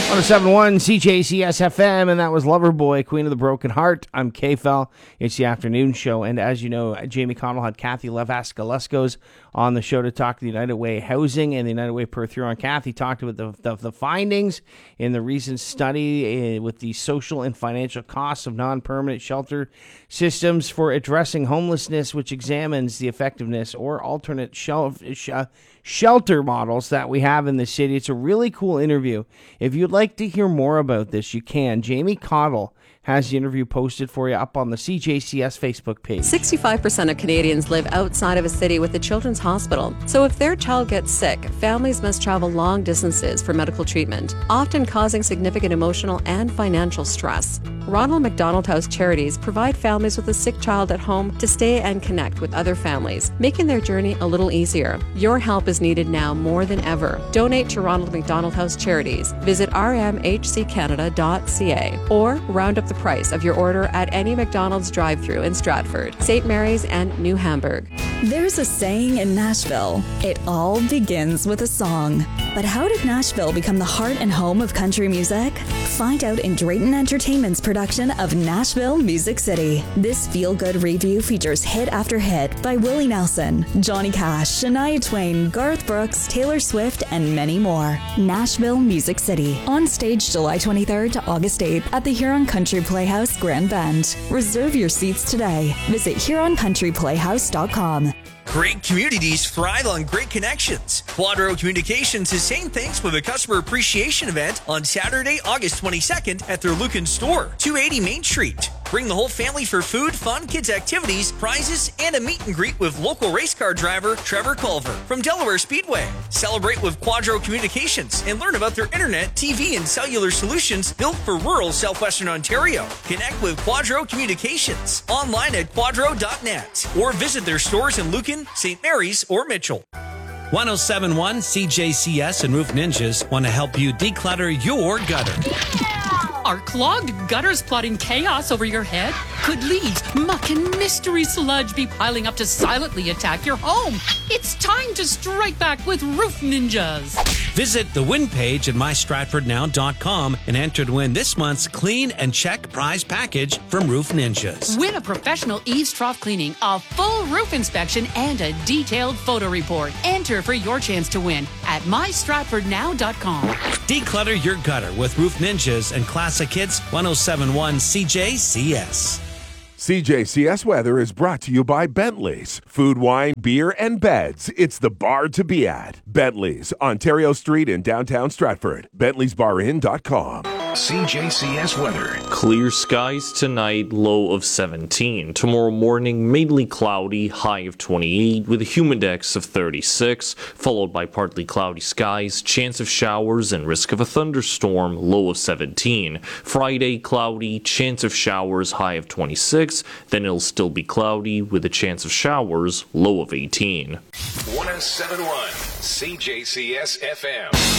107.1 CJCS FM, and that was Loverboy, Queen of the Broken Heart. I'm K-Fel. It's the afternoon show, and as you know, Jamie Connell had Kathy Levask-Galesko's on the show to talk the United Way Housing and the United Way Perth Huron. Kathy talked about the findings in the recent study with the social and financial costs of non-permanent shelter systems for addressing homelessness, which examines the effectiveness or alternate shelter models that we have in the city. It's a really cool interview. If you'd like to hear more about this, you can. Jamie Connell has the interview posted for you up on the CJCS Facebook page. 65% of Canadians live outside of a city with a children's hospital. So if their child gets sick, families must travel long distances for medical treatment, often causing significant emotional and financial stress. Ronald McDonald House Charities provide families with a sick child at home to stay and connect with other families, making their journey a little easier. Your help is needed now more than ever. Donate to Ronald McDonald House Charities. Visit rmhccanada.ca or round up the price of your order at any McDonald's drive-thru in Stratford, St. Mary's, and New Hamburg. There's a saying in Nashville, it all begins with a song. But how did Nashville become the heart and home of country music? Find out in Drayton Entertainment's production of Nashville Music City. This feel-good review features hit after hit by Willie Nelson, Johnny Cash, Shania Twain, Garth Brooks, Taylor Swift, and many more. Nashville Music City. On stage July 23rd to August 8th at the Huron Country Playhouse, Grand Bend. Reserve your seats today. Visit HuronCountryPlayhouse.com. Great communities thrive on great connections. Quadro Communications is saying thanks with a customer appreciation event on Saturday, August 22nd at their Lucan store, 280 Main Street. Bring the whole family for food, fun, kids' activities, prizes, and a meet and greet with local race car driver Trevor Culver from Delaware Speedway. Celebrate with Quadro Communications and learn about their internet, TV, and cellular solutions built for rural southwestern Ontario. Connect with Quadro Communications online at quadro.net or visit their stores in Lucan, St. Mary's, or Mitchell. 107.1 CJCS and Roof Ninjas want to help you declutter your gutter. Are clogged gutters plotting chaos over your head? Could leaves, muck, and mystery sludge be piling up to silently attack your home? It's time to strike back with Roof Ninjas. Visit the win page at mystratfordnow.com and enter to win this month's Clean and Check prize package from Roof Ninjas. Win a professional eaves trough cleaning, a full roof inspection, and a detailed photo report. Enter for your chance to win at mystratfordnow.com. Declutter your gutter with Roof Ninjas and Classic Hits 107.1 CJCS. CJCS weather is brought to you by Bentley's. Food, wine, beer, and beds. It's the bar to be at. Bentley's, Ontario Street in downtown Stratford. Bentley'sBarIn.com. CJCS weather. Clear skies tonight, low of 17. Tomorrow morning, mainly cloudy, high of 28, with a humidex of 36, followed by partly cloudy skies, chance of showers, and risk of a thunderstorm, low of 17. Friday, cloudy, chance of showers, high of 26, then it'll still be cloudy, with a chance of showers, low of 18. 107.1 CJCS FM.